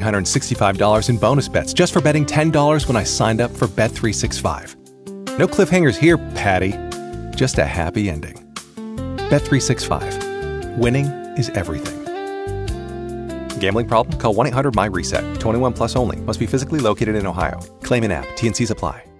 $365 in bonus bets just for betting $10 when I signed up for Bet365. No cliffhangers here, Patty. Just a happy ending. Bet365. Winning is everything. Gambling problem? Call 1-800-MY-RESET. 21 plus only. Must be physically located in Ohio. Claim in app. T&Cs apply.